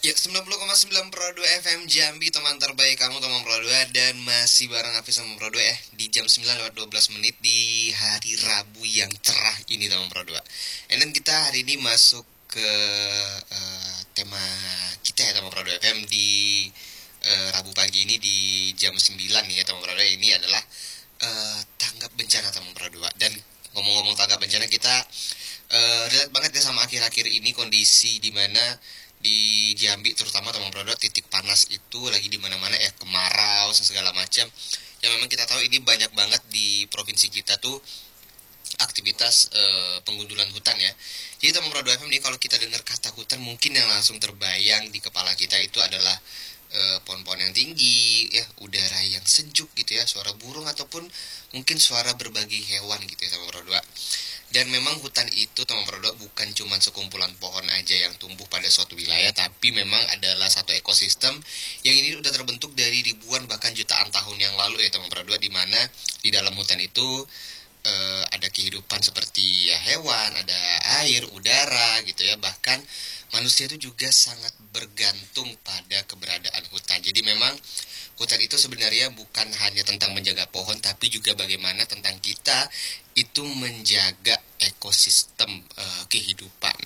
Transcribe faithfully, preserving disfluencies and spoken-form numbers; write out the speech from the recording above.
Ya, sembilan puluh koma sembilan Pro dua F M Jambi, teman terbaik kamu, teman Pro dua. Dan masih bareng Hafiz sama Pro dua ya, di jam sembilan lewat dua belas menit di hari Rabu yang cerah ini, teman Pro dua. And then kita hari ini masuk ke eh, tema kita ya, teman Pro dua F M, di eh, Rabu pagi ini di jam sembilan nih ya, teman Pro dua. Ini adalah eh, tanggap bencana, teman Pro dua. Dan ngomong-ngomong tanggap bencana, kita eh, relate banget ya sama akhir-akhir ini kondisi di mana di Jambi terutama, teman produk, titik panas itu lagi di mana-mana ya, kemarau dan segala macam. Yang memang kita tahu ini banyak banget di provinsi kita tuh aktivitas eh, penggundulan hutan ya. Jadi teman produk F M ini, kalau kita dengar kata hutan, mungkin yang langsung terbayang di kepala kita itu adalah eh, pohon-pohon yang tinggi ya, udara yang sejuk gitu ya, suara burung ataupun mungkin suara berbagai hewan gitu ya, teman produk. Dan memang hutan itu, teman produk, bukan cuma sekumpulan pohon aja yang tumbuh pada suatu wilayah, tapi memang adalah satu ekosistem yang ini udah terbentuk dari ribuan bahkan jutaan tahun yang lalu ya, teman produk, di mana di dalam hutan itu eh, ada kehidupan seperti ya hewan, ada air, udara gitu ya, bahkan manusia itu juga sangat bergantung pada keberadaan hutan. Jadi memang hutan itu sebenarnya bukan hanya tentang menjaga pohon, tapi juga bagaimana tentang kita itu menjaga ekosistem uh, kehidupan.